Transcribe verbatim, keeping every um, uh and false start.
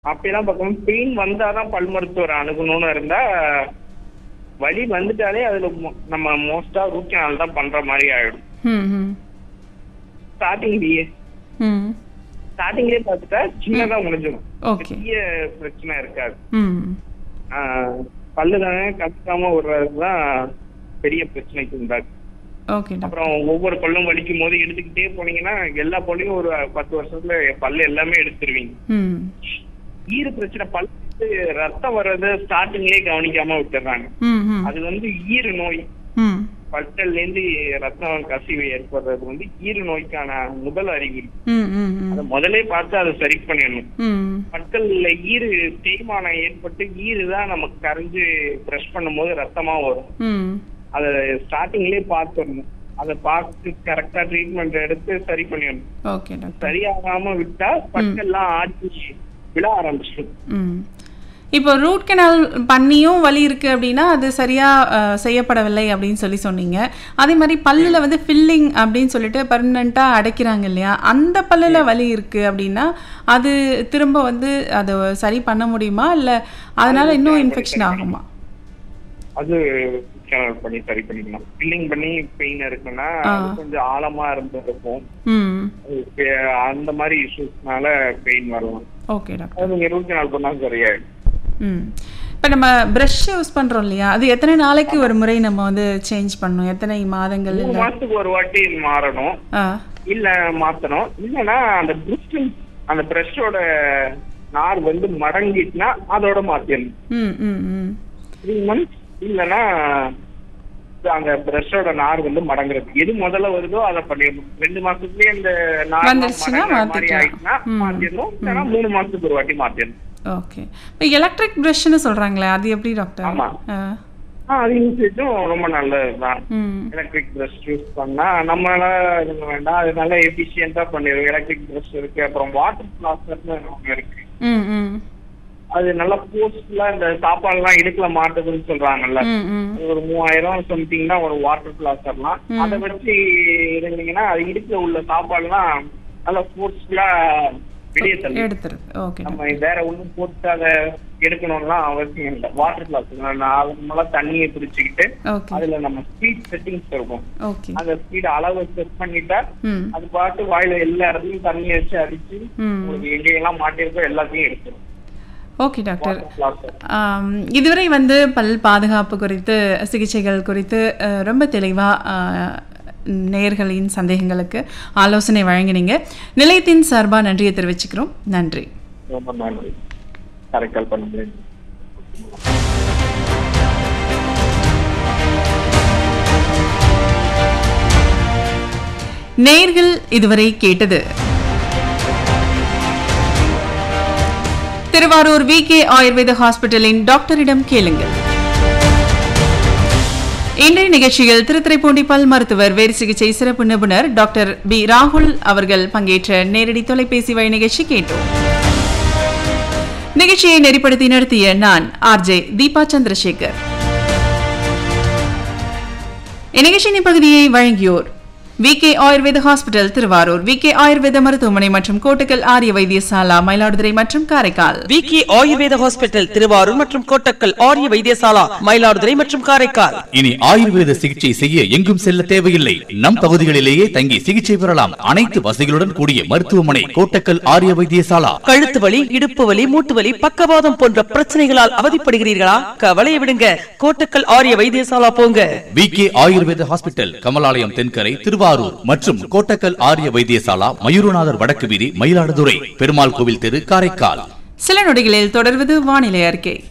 அப்படிலாம் பார்க்கணும். பெயின் வந்தாதான் பல் மருத்துவர் அணுகணும்னு இருந்தா வலி வந்துட்டாலே அதுல மொ- நம்ம மோஸ்டா ரூட் கேனல் தான் பண்ற மாதிரி ஆயிடும். ம் ம் ஸ்டார்டிங்லயே ம் ஸ்டார்டிங்லயே பார்த்துட்டா சின்னதா முடிஞ்சிடும். ஓகே. பெரிய பிரச்சனை இருக்காது. ம் ஆஹ் பல்லு தானே கத்துக்காம விடுறதுதான் பெரிய பிரச்சனைக்கு உண்டாகும். Okay doctor. அப்புறம் ஒவ்வொரு பல்லும் வலிக்கும் போது எடுத்துக்கிட்டே போனீங்கன்னா எல்லா பல்லையும் ஒரு பத்து வருஷத்துல பல்லு எல்லாமே எடுத்துருவீங்க. ம் ஈறு பிரச்சனை பல்லு வந்து ரத்தம் வர்றது ஸ்டார்டிங்லயே கவனிக்காம விட்டுறாங்க. ம் ம் அது வந்து ஈறு நோய். ம் பற்கள்ல இருந்து ரத்தம் கசிவு ஏற்படுறது வந்து ஈறு நோய்க்கான முதல் அறிகுறி. ம் ம் ம் அதை முதலே பார்த்து அதை சரி பண்ணிடணும். ம் பற்கள்ல ஈறு தேய்மானம் ஏற்பட்டு ஈறு தான் நமக்கு கரைஞ்சு பிரஷ் பண்ணும்போது ரத்தமா வரும். ம் அதை ஸ்டார்டிங்லயே பார்த்துடணும். அதை பார்த்து கரெக்டா ட்ரீட்மெண்ட் எடுத்து சரி பண்ணிடணும். Okay doctor. சரியாகாம விட்டா பற்கள்லாம் ஆட்டி விழ ஆரம்பிச்சிடும். ம் இப்போ ரூட் கெனால் பண்ணியும் வலி இருக்குது அப்படின்னா அது சரியாக செய்யப்படவில்லை அப்படின்னு சொல்லி சொன்னீங்க. அதே மாதிரி பல்லில் வந்து ஃபில்லிங் அப்படின்னு சொல்லிட்டு பர்மனெண்ட்டாக அடைக்கிறாங்க இல்லையா, அந்த பல்லில் வலி இருக்குது அப்படின்னா அது திரும்ப வந்து அதை சரி பண்ண முடியுமா, இல்லை அதனால இன்னும் இன்ஃபெக்ஷன் ஆகுமா? அது channel பண்ணி சரி பண்ணிக்கலாம். ஃபில்லிங் பண்ணி பெயின் இருக்குன்னா அது கொஞ்சம் ஆழமா இருந்திருக்கும். ம் அது பே- அந்த மாதிரி இஷ்யூஸ்னால பெயின் வரலாம். Okay doctor. அது நீங்க ரூட் கனால் பண்ணா சரியாயிடும். ம் இப்போ நம்ம ப்ரஷ் யூஸ் பண்ணுறோம் இல்லையா, அது எத்தனை நாளைக்கு ஒரு முறை நம்ம வந்து சேஞ்ச் பண்ணணும், எத்தனை மாதங்கள்? மூணு இல்லை மாசத்துக்கு ஒரு வாட்டி மாறணும், ஆ இல்ல மாத்தணும். இல்லைன்னா அந்த பிரஷ் அந்த பிரஷோட நார் வந்து மடங்கிட்டுனா அதோட மாத்திடணும். ம் ம் ம் த்ரீ மந்த்ஸ் இல்லைன்னா அந்த பிரஷோட நார் வந்து மடங்குறது எது முதல்ல வருதோ அதை பண்ணிடணும். ரெண்டு மாசத்துலயே இந்த நார் வந்துருச்சுன்னா மடங்குற மாதிரி மாத்திக்கலாம். ஆயிடுச்சுன்னா ம். மாத்திடணும். இல்லைன்னா மூணு மாசத்துக்கு ஒரு வாட்டி மாத்திடணும். ஓகே. இப்போ எலக்ட்ரிக் ப்ரஷ்னு சொல்கிறாங்களே, அது எப்படி டாக்டர்? ஆமா. ஆ ஆ, அது யூசேஜும் ரொம்ப நல்லதுதான். ம் எலக்ட்ரிக் பிரஷ் யூஸ் பண்ணா நம்மளால இது வேண்டாம், அது நல்லா எஃபிஷியன்டா பண்ணிடும். எலக்ட்ரிக் பிரஷ் இருக்கு. அப்புறம் வாட்டர் பிளாஸ்டர்னு ஒண்ணு இருக்கு. ம் ம் அது நல்லா போஸ்ட்ல இந்த சாப்பாடுலாம் இடுக்கல மாட்டுதுன்னு சொல்றாங்கல்ல, ம் ம் அது ஒரு மூவாயிரம் சம்திங் தான் ஒரு வாட்டர் பிளாஸ்டர்லாம். அதை வச்சு இருந்தீங்கன்னா அது இடுக்குல உள்ள சாப்பாடுலாம் நல்லா போஸ்ட்ல வெளியே தள்ளி எடுத்துருது. ஓகே நம்ம வேற ஒண்ணும் போட்டு அதை எடுக்கணும்லாம் அவசியம் இல்லை. வாட்டர் பிளாஸ்டர் நார்மலா தண்ணியை பிடிச்சிக்கிட்டு ஓகே அதுல நம்ம ஸ்பீட் செட்டிங்ஸ் இருக்கும். ஓகே. அந்த ஸ்பீட் அளவை செட் பண்ணிட்டா ம் அது பாட்டு வாயில எல்லா இடத்துலயும் தண்ணி வச்சு அடிச்சு ம் உங்களுக்கு எங்கெல்லாம் மாட்டிருக்கோ எல்லாத்தையும் எடுத்துரும். Okay doctor. Water plaster. ஆம், இதுவரை வந்து பல் பாதுகாப்பு குறித்து, சிகிச்சைகள் குறித்து அஹ், ரொம்ப தெளிவாக நேயர்களின் சந்தேகங்களுக்கு ஆலோசனை வழங்கினீங்க. நிலையத்தின் சார்பாக நன்றியை தெரிவிச்சுக்கிறோம். நன்றி. ரொம்ப நன்றி. கரெக்டாக பண்ணுங்க. நேயர்கள் இதுவரை கேட்டது திருவாரூர் வி கே ஆயுர்வேத ஹாஸ்பிட்டலின் டாக்டரிடம் கேளுங்கள். இன்றைய நிகழ்ச்சியில் திருத்துறைப்பூண்டி பல் மருத்துவர் வேறு சிகிச்சை சிறப்பு நிபுணர் டாக்டர் பி ராகுல் அவர்கள் பங்கேற்ற நேரடி தொலைபேசி வழி நிகழ்ச்சி கேட்டோம். நிகழ்ச்சியை நெறிப்படுத்தி நடத்திய நான் ஆர்ஜே தீபா சந்திரசேகர். இந்நிகழ்ச்சியின் பகுதியை வழங்கியோர் வி கே ஆயுர்வேத ஹாஸ்பிட்டல் திருவாரூர், வி கே ஆயுர்வேத மருத்துவமனை மற்றும் கோட்டக்கல் ஆரிய வைத்தியசாலா மயிலாடுதுறை மற்றும் காரைக்கால். வி கே ஆயுர்வேத ஹாஸ்பிட்டல் திருவாரூர் மற்றும் கோட்டக்கல் ஆரிய வைத்தியசாலா மயிலாடுதுறை மற்றும் காரைக்கால். இனி ஆயுர்வேத சிகிச்சை செய்ய எங்கும் செல்ல தேவையில்லை. நம் பகுதிகளிலேயே தங்கி சிகிச்சை பெறலாம். அனைத்து வசதிகளுடன் கூடிய மருத்துவமனை கோட்டக்கல் ஆரிய வைத்தியசாலா. கழுத்து வலி, இடுப்பு வலி, மூட்டு வலி, பக்கவாதம் போன்ற பிரச்சனைகளால் அவதிப்படுகிறீர்களா? கவலையை விடுங்க, கோட்டக்கல் ஆரிய வைத்தியசாலா போங்க. வி கே ஆயுர்வேத ஹாஸ்பிட்டல், கமலாலயம் தென்கரை, திருவாரூர் மற்றும் கோட்டக்கல் ஆரிய வைத்தியசாலா, மயூரநாதர் வடக்கு வீதி, மயிலாடுதுறை, பெருமாள் கோவில் தெரு, காரைக்கால். சில நொடிகளில் தொடர்வது வானிலை அறிக்கை.